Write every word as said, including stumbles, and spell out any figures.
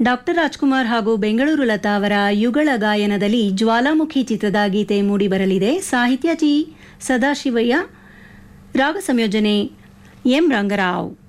Doctor Rajkumar ಹಾಗೂ ಬೆಂಗಳೂರು ಲತಾ ಅವರ ಯುಗಳ ಗಾಯನದಲ್ಲಿ ಜ್ವಾಲಾಮುಖಿ ಚಿತ್ರದ ಗೀತೆ ಮೂಡಿಬರಲಿದೆ. ಸಾಹಿತ್ಯ ಜಿ ಸದಾಶಿವಯ್ಯ, ರಾಗ ಸಂಯೋಜನೆ ಎಂ ರಂಗರಾವ್.